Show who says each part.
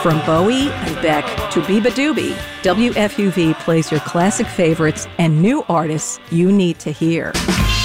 Speaker 1: From Bowie and Beck to Biba Doobie, WFUV plays your classic favorites and new artists you need to hear.